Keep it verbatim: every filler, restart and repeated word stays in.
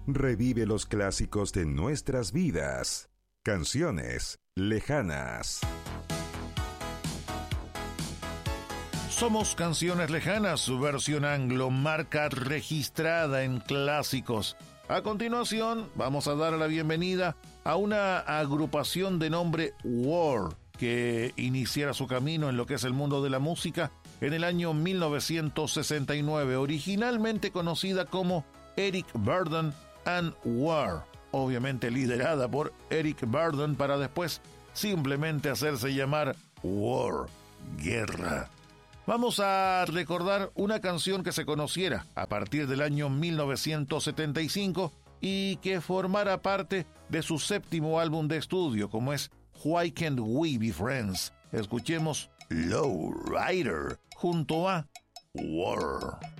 Revive los clásicos de nuestras vidas. Canciones lejanas. Somos Canciones Lejanas, su versión anglo, marca registrada en clásicos. A continuación, vamos a dar la bienvenida a una agrupación de nombre War, que iniciara su camino en lo que es el mundo de la música en el año mil novecientos sesenta y nueve, originalmente conocida como Eric Burdon and War, obviamente liderada por Eric Burdon para después simplemente hacerse llamar War, guerra. Vamos a recordar una canción que se conociera a partir del año mil novecientos setenta y cinco y que formara parte de su séptimo álbum de estudio, como es Why Can't We Be Friends. Escuchemos Low Rider junto a War.